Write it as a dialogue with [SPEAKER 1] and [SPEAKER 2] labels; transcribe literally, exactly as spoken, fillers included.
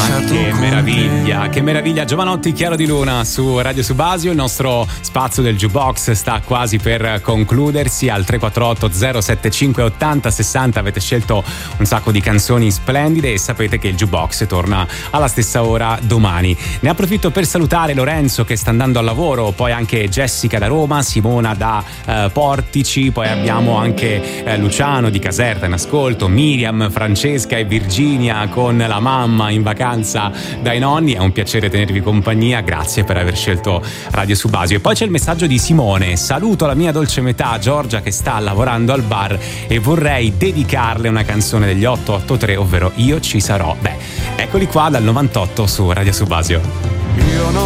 [SPEAKER 1] Che meraviglia, che meraviglia. Giovanotti, Chiaro di Luna su Radio Subasio. Il nostro spazio del Jukebox sta quasi per concludersi. Al tre quattro otto zero sette cinque ottanta sessanta avete scelto un sacco di canzoni splendide e sapete che il Jukebox torna alla stessa ora domani. Ne approfitto per salutare Lorenzo che sta andando al lavoro, poi anche Jessica da Roma, Simona da eh, Portici, poi abbiamo anche eh, Luciano di Caserta in ascolto, Miriam, Francesca e Virginia con la mamma in vacanza dai nonni. È un piacere tenervi compagnia, grazie per aver scelto Radio Subasio. E poi c'è il messaggio di Simone: saluto la mia dolce metà Giorgia che sta lavorando al bar e vorrei dedicarle una canzone degli otto otto tre, ovvero Io ci sarò. Beh, eccoli qua dal novantotto su Radio Subasio.
[SPEAKER 2] Io non